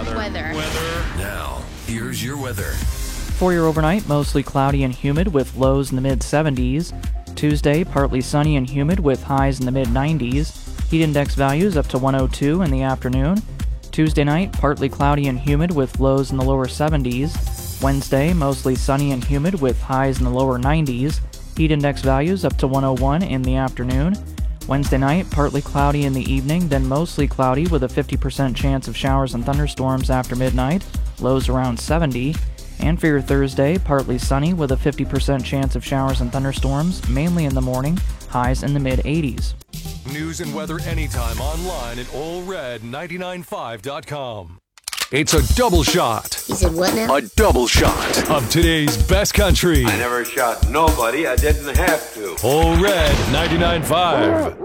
Weather. Now, here's your weather. For your overnight, mostly cloudy and humid with lows in the mid-70s. Tuesday, partly sunny and humid with highs in the mid-90s. Heat index values up to 102 in the afternoon. Tuesday night, partly cloudy and humid with lows in the lower 70s. Wednesday, mostly sunny and humid with highs in the lower 90s. Heat index values up to 101 in the afternoon. Wednesday night, partly cloudy in the evening, then mostly cloudy with a 50% chance of showers and thunderstorms after midnight, lows around 70. And for your Thursday, partly sunny with a 50% chance of showers and thunderstorms, mainly in the morning, highs in the mid-80s. News and weather anytime online at allred995.com. It's a double shot. He said what now? A double shot of today's best country. I never shot nobody. I didn't have to. All Red 99.5.